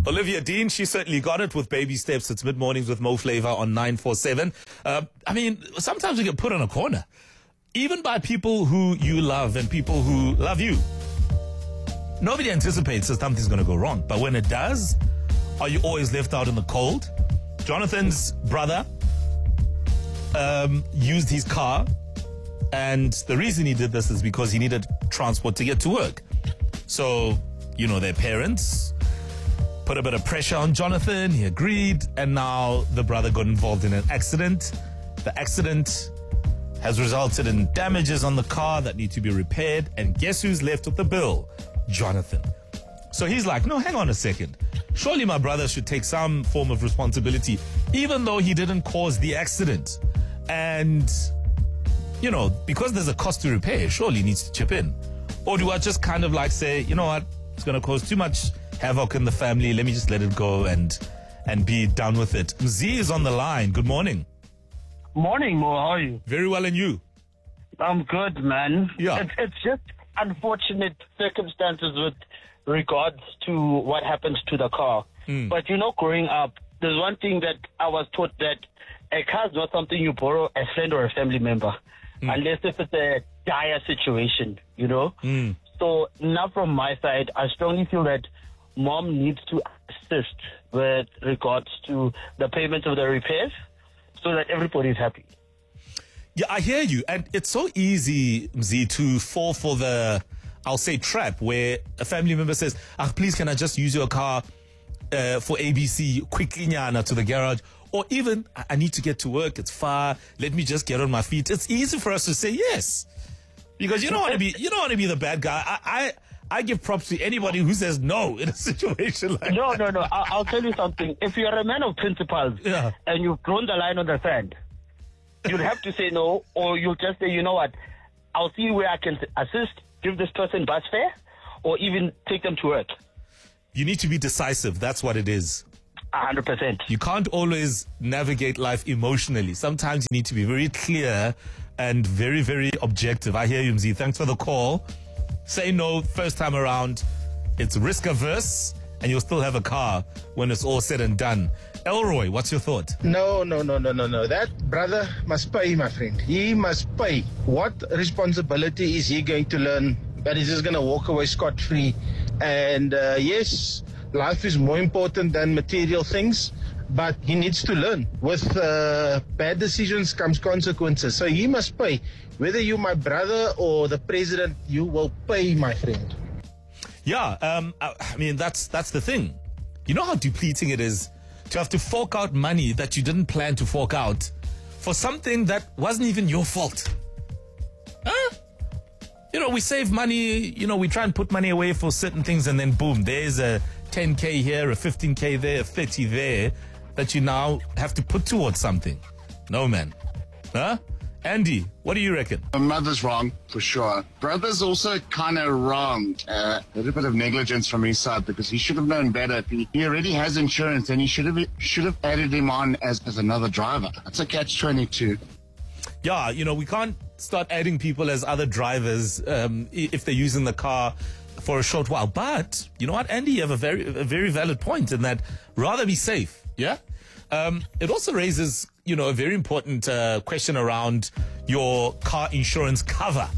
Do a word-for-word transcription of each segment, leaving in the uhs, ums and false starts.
Olivia Dean, she certainly got it with baby steps. It's mid-mornings with Mo Flavor on nine four seven. Uh, I mean, sometimes we get put on a corner, even by people who you love and people who love you. Nobody anticipates that something's going to go wrong. But when it does, are you always left out in the cold? Jonathan's brother um, used his car. And the reason he did this is because he needed transport to get to work. So, you know, their parents put a bit of pressure on Jonathan. He agreed. And now the brother got involved in an accident. The accident has resulted in damages on the car that need to be repaired. And guess who's left with the bill? Jonathan. So he's like, no, hang on a second. Surely my brother should take some form of responsibility, even though he didn't cause the accident. And, you know, because there's a cost to repair, surely he needs to chip in. Or do I just kind of like say, you know what, it's going to cause too much havoc in the family. Let me just let it go and and be done with it. Z is on the line. Good morning. Morning, Mo. How are you? Very well, and you? I'm good, man. Yeah. It's, it's just unfortunate circumstances with regards to what happens to the car. Mm. But, you know, growing up, there's one thing that I was taught, that a car is not something you borrow a friend or a family member, mm. unless if it's a dire situation, you know? Mm. So now from my side, I strongly feel that mom needs to assist with regards to the payment of the repairs so that everybody is happy. Yeah, I hear you. And it's so easy, Z, to fall for the, I'll say, trap where a family member says, ah, please, can I just use your car uh, for A B C quickly nyana to the garage? Or even, I need to get to work, it's far, let me just get on my feet. It's easy for us to say yes. Because you don't want to be, you don't want to be the bad guy. I, I, I give props to anybody who says no in a situation like no, that. No, no, no. I'll tell you something. If you're a man of principles, yeah. and you've drawn the line on the sand, you'll have to say no, or you'll just say, you know what, I'll see where I can assist, give this person bus fare, or even take them to work. You need to be decisive. That's what it is. one hundred percent. You can't always navigate life emotionally. Sometimes you need to be very clear and very, very objective. I hear you, Mzi. Thanks for the call. Say no first time around. It's risk averse, and you'll still have a car when it's all said and done. Elroy, what's your thought? No, no, no, no, no, no. That brother must pay, my friend. He must pay. What responsibility is he going to learn that he's just going to walk away scot-free? And uh, yes, life is more important than material things, but he needs to learn. With uh, bad decisions comes consequences. So he must pay. Whether you're my brother or the president, you will pay, my friend. Yeah, um, I, I mean, that's that's the thing. You know how depleting it is to have to fork out money that you didn't plan to fork out for something that wasn't even your fault. Huh? You know, we save money, you know, we try and put money away for certain things, and then boom, there's a ten K here, a fifteen K there, a thirty there that you now have to put towards something. No, man. Huh? Andy, what do you reckon? My mother's wrong, for sure. Brother's also kind of wrong. Uh, a little bit of negligence from his side, because he should have known better. He, he already has insurance, and he should have should have added him on as, as another driver. That's a catch twenty-two. Yeah, you know, we can't start adding people as other drivers um, if they're using the car for a short while. But, you know what, Andy, you have a very, a very valid point in that rather be safe, yeah? Um, it also raises, you know, a very important uh, question around your car insurance cover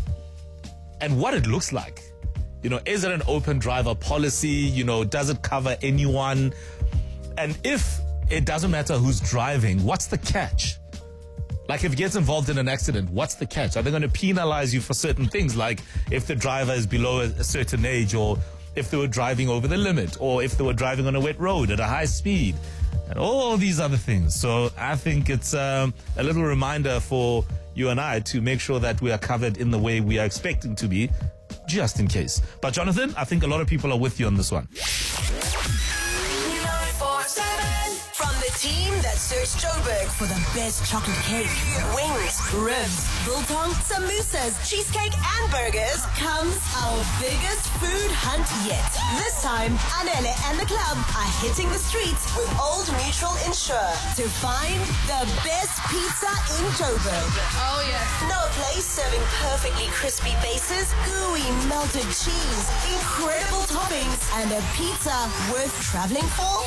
and what it looks like. You know, is it an open driver policy? You know, does it cover anyone? And if it doesn't matter who's driving, what's the catch? Like, if it gets involved in an accident, what's the catch? Are they going to penalize you for certain things, like if the driver is below a, a certain age, or if they were driving over the limit, or if they were driving on a wet road at a high speed, and all these other things? So I think it's um, a little reminder for you and I to make sure that we are covered in the way we are expecting to be, just in case. But Jonathan, I think a lot of people are with you on this one. nine four seven from the team that searched Joburg for the best chocolate cake, wings, ribs, biltong, samosas, cheesecake, and burgers comes our biggest food hunt yet. This time, Anele and the club are hitting the streets with Old Mutual Insure to find the best pizza in Joburg. Oh, yeah. No place serving perfectly crispy bases, gooey melted cheese, incredible toppings, and a pizza worth traveling for?